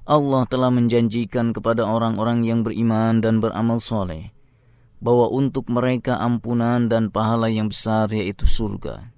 Allah telah menjanjikan kepada orang-orang yang beriman dan beramal soleh bahwa untuk mereka ampunan dan pahala yang besar, yaitu surga.